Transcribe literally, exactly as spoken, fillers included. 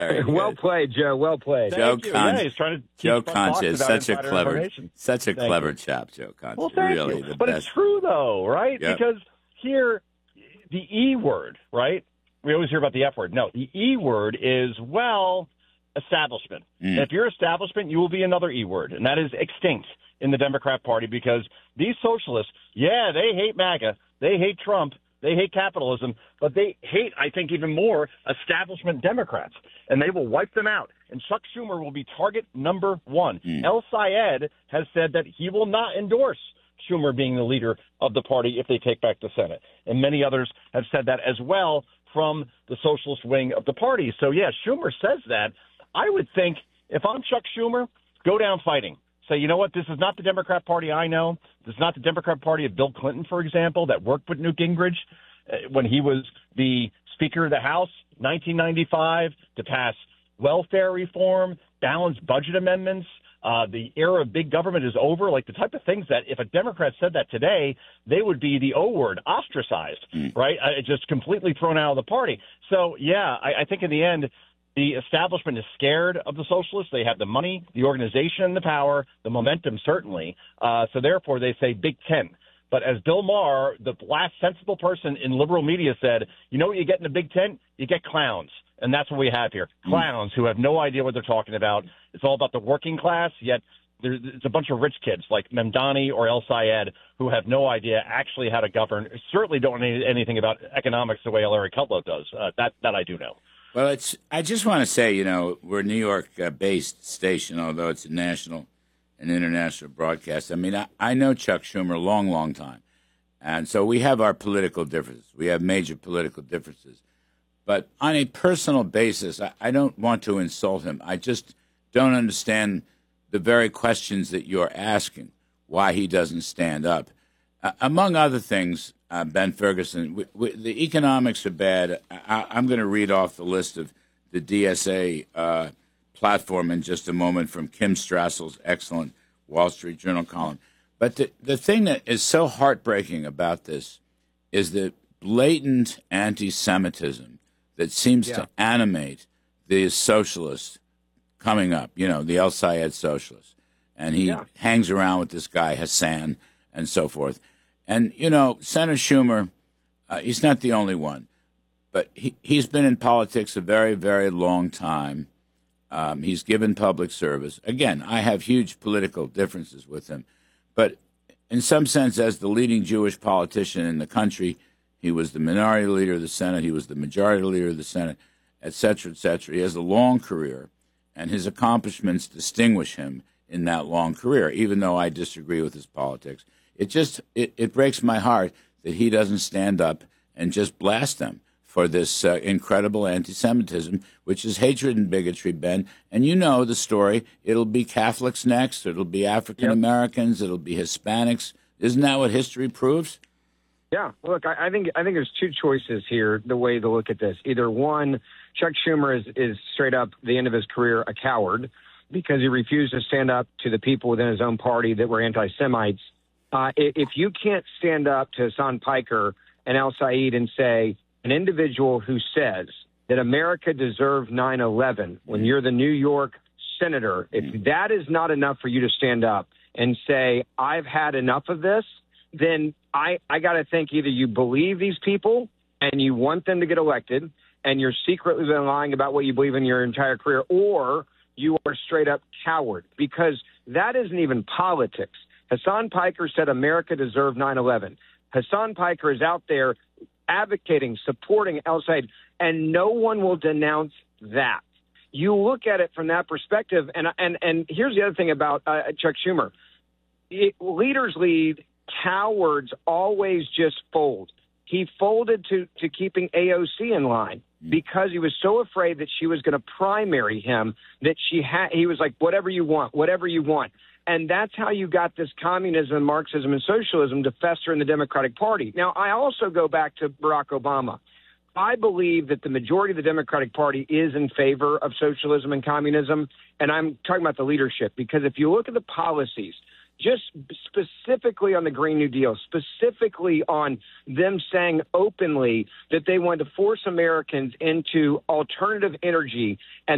Very Well good. played, Joe. Well played. Joe Thank you. Concha. Yeah, he's trying to teach Joe Fox Concha is about such a insider clever, information. such a Thank clever you. chap, Joe Concha. Well, thank really, you. the But best. it's true, though, right? Yep. Because here, the E word, right? We always hear about the F word. No, the E word is, well, establishment. Mm. And if you're establishment, you will be another E word, and that is extinct in the Democrat Party because these socialists, yeah, they hate MAGA. They hate Trump. They hate capitalism, but they hate, I think, even more establishment Democrats, and they will wipe them out. And Chuck Schumer will be target number one. Mm. El Sayed has said that he will not endorse Schumer being the leader of the party if they take back the Senate. And many others have said that as well from the socialist wing of the party. So, yeah, Schumer says that. I would think if I'm Chuck Schumer, go down fighting. Say, you know what, this is not the Democrat Party I know. This is not the Democrat Party of Bill Clinton, for example, that worked with Newt Gingrich uh, when he was the Speaker of the House, nineteen ninety-five, to pass welfare reform, balanced budget amendments. Uh, the era of big government is over, like the type of things that if a Democrat said that today, they would be the O word, ostracized, Mm. right? Uh, just completely thrown out of the party. So, yeah, I, I think in the end, the establishment is scared of the socialists. They have the money, the organization, the power, the momentum, certainly. Uh, so, therefore, they say Big Ten. But as Bill Maher, the last sensible person in liberal media, said, you know what you get in the Big Ten? You get clowns. And that's what we have here. Clowns who have no idea what they're talking about. It's all about the working class, yet there's it's a bunch of rich kids like Memdani or El Sayed who have no idea actually how to govern, certainly don't know anything about economics the way Larry Kudlow does. Uh, that, that I do know. Well, it's. I just want to say, you know, we're a New York-based station, although it's a national and international broadcast. I mean, I, I know Chuck Schumer a long, long time. And so we have our political differences. We have major political differences. But on a personal basis, I, I don't want to insult him. I just don't understand the very questions that you're asking, why he doesn't stand up. Uh, among other things, uh, Ben Ferguson, we, we, the economics are bad. I, I'm going to read off the list of the D S A uh, platform in just a moment from Kim Strassel's excellent Wall Street Journal column. But the, the thing that is so heartbreaking about this is the blatant anti-Semitism that seems Yeah. to animate the socialists coming up, you know, the El Sayed socialists. And he Yeah. hangs around with this guy, Hassan, and so forth. And, you know, Senator Schumer, uh, he's not the only one, but he, he's been in politics a very, very long time. Um, he's given public service. Again, I have huge political differences with him. But in some sense, as the leading Jewish politician in the country, he was the minority leader of the Senate. He was the majority leader of the Senate, et cetera, et cetera. He has a long career, and his accomplishments distinguish him in that long career, even though I disagree with his politics. It just it, it breaks my heart that he doesn't stand up and just blast them for this uh, incredible anti-Semitism, which is hatred and bigotry, Ben. And you know the story. It'll be Catholics next. It'll be African-Americans. It'll be Hispanics. Isn't that what history proves? Yeah, look, I, I think I think there's two choices here, the way to look at this. Either one, Chuck Schumer is, is straight up, the end of his career, a coward because he refused to stand up to the people within his own party that were anti-Semites. Uh, if you can't stand up to Hassan Piker and El Sayed and say, an individual who says that America deserved nine eleven, when you're the New York senator, if that is not enough for you to stand up and say, I've had enough of this, then I, I got to think either you believe these people and you want them to get elected and you're secretly lying about what you believe in your entire career, or you are straight up coward, because that isn't even politics. Hassan Piker said America deserved nine eleven. Hassan Piker is out there advocating, supporting El Sayed, and no one will denounce that. You look at it from that perspective, and and and here's the other thing about uh, Chuck Schumer. It, leaders lead, cowards always just fold. He folded to, to keeping A O C in line because he was so afraid that she was going to primary him that she had. He was like, whatever you want, whatever you want. And that's how you got this communism, Marxism, and socialism to fester in the Democratic Party. Now, I also go back to Barack Obama. I believe that the majority of the Democratic Party is in favor of socialism and communism, and I'm talking about the leadership, because if you look at the policies, just specifically on the Green New Deal, specifically on them saying openly that they want to force Americans into alternative energy and